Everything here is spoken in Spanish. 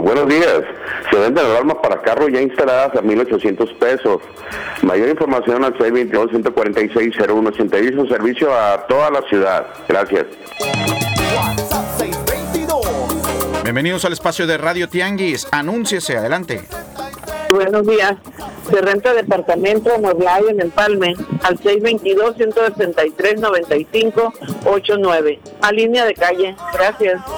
Buenos días. Se venden alarmas para carros ya instaladas a $1,800. Mayor información al 622-146-0180. Un servicio a toda la ciudad. Gracias. Bienvenidos al espacio de Radio Tianguis. Anúnciese, adelante. Buenos días. Se renta departamento amueblado en Empalme al 622-163-9589. A línea de calle. Gracias.